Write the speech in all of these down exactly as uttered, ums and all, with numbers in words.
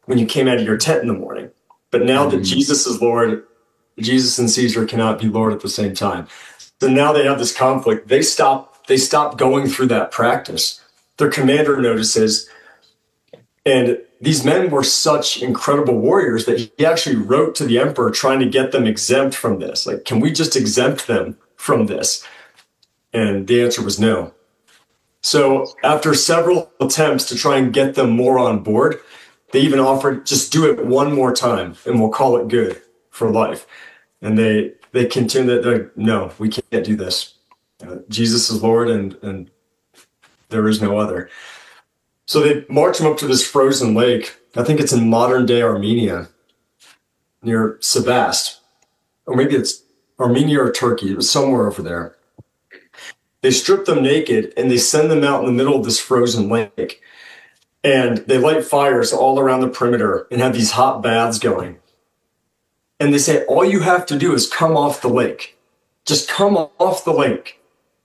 when you came out of your tent in the morning. But now mm-hmm. that Jesus is Lord, Jesus and Caesar cannot be Lord at the same time. So now they have this conflict. They stop, they stop going through that practice. Their commander notices, and these men were such incredible warriors that he actually wrote to the emperor trying to get them exempt from this. Like, can we just exempt them from this? And the answer was no. So after several attempts to try and get them more on board, they even offered, just do it one more time and we'll call it good for life. And they they continued, like, no, we can't do this. Uh, Jesus is Lord and, and there is no other. So they march him up to this frozen lake. I think it's in modern day Armenia, near Sebast. Or maybe it's Armenia or Turkey. It was somewhere over there. They strip them naked and they send them out in the middle of this frozen lake. And they light fires all around the perimeter and have these hot baths going. And they say, all you have to do is come off the lake. Just come off the lake.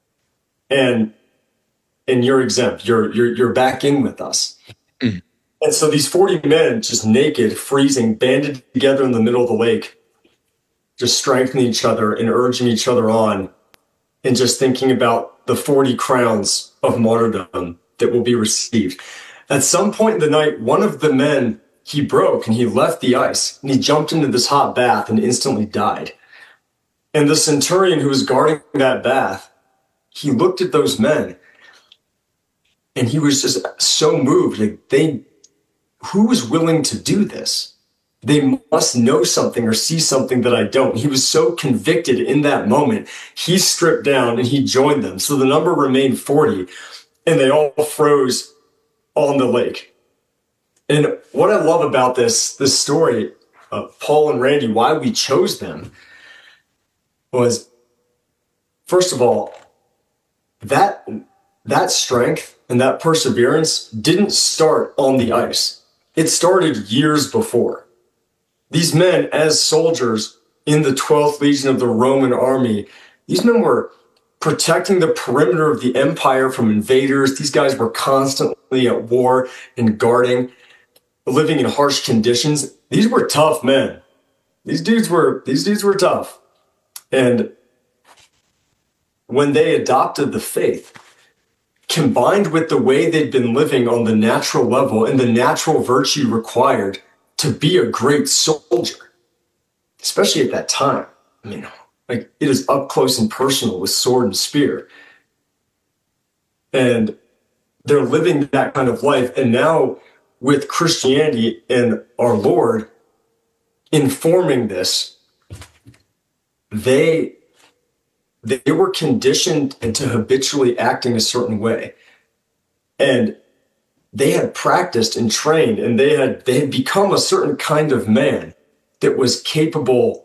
And and you're exempt. You're you're you're back in with us. Mm. And so these forty men, just naked, freezing, banded together in the middle of the lake, just strengthening each other and urging each other on, and just thinking about the forty crowns of martyrdom that will be received. At some point in the night, one of the men, he broke and he left the ice and he jumped into this hot bath and instantly died. And the centurion who was guarding that bath, he looked at those men and he was just so moved. Like, they, who was willing to do this? They must know something or see something that I don't. He was so convicted in that moment. He stripped down and he joined them. So the number remained forty and they all froze on the lake. And what I love about this, this story, uh, Paul and Randy, why we chose them was, first of all, that, that strength and that perseverance didn't start on the ice. It started years before. These men, as soldiers in the twelfth Legion of the Roman army, these men were protecting the perimeter of the empire from invaders. These guys were constantly at war and guarding, living in harsh conditions. These were tough men. These dudes were, these dudes were tough. And when they adopted the faith, combined with the way they'd been living on the natural level and the natural virtue required to be a great soldier, especially at that time, I mean, like, it is up close and personal with sword and spear. And they're living that kind of life. And now with Christianity and our Lord informing this, they, they were conditioned into habitually acting a certain way. And they had practiced and trained, and they had, they had become a certain kind of man that was capable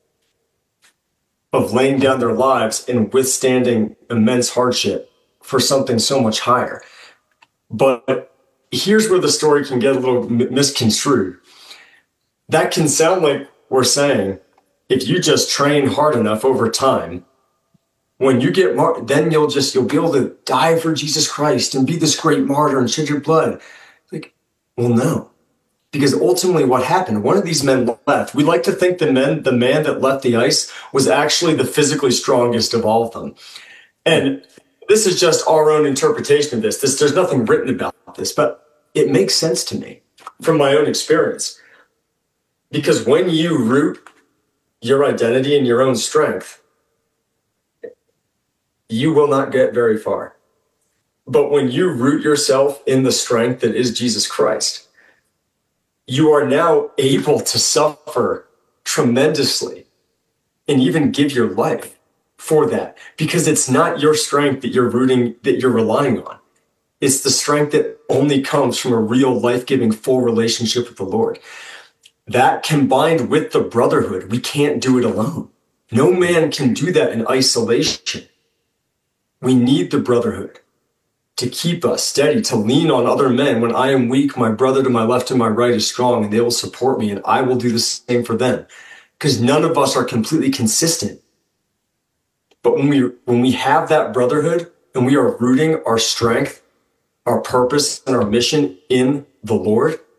of laying down their lives and withstanding immense hardship for something so much higher. But here's where the story can get a little misconstrued. That can sound like we're saying, if you just train hard enough over time, when you get mar- then you'll just, you'll be able to die for Jesus Christ and be this great martyr and shed your blood. Like, well, no. Because ultimately what happened, one of these men left. We like to think the men, the man that left the ice was actually the physically strongest of all of them. And this is just our own interpretation of this. This, there's nothing written about this, but it makes sense to me from my own experience. Because when you root your identity in your own strength, you will not get very far. But when you root yourself in the strength that is Jesus Christ, you are now able to suffer tremendously and even give your life for that, because it's not your strength that you're rooting, that you're relying on. It's the strength that only comes from a real life-giving full relationship with the Lord. That combined with the brotherhood, we can't do it alone. No man can do that in isolation. We need the brotherhood to keep us steady, to lean on other men. When I am weak, my brother to my left and my right is strong, and they will support me, and I will do the same for them. Because none of us are completely consistent. But when we when we have that brotherhood and we are rooting our strength, our purpose, and our mission in the Lord,